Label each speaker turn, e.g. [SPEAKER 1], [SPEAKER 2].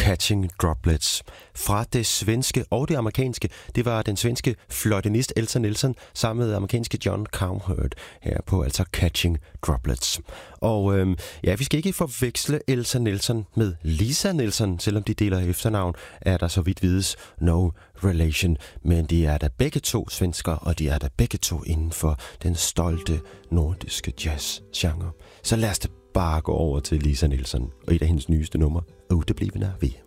[SPEAKER 1] Catching Droplets. Fra det svenske og det amerikanske, det var den svenske fløjtenist Elsa Nilsson sammen med amerikanske John Cowherd her på altså Catching Droplets. Og vi skal ikke forveksle Elsa Nilsson med Lisa Nilsson, selvom de deler efternavn, er der så vidt vides no relation, men de er da begge to svensker, og de er da begge to inden for den stolte nordiske jazz-genre. Så lad os bare gå over til Lisa Nilsson og et af hendes nyeste numre, Uteblivna vi.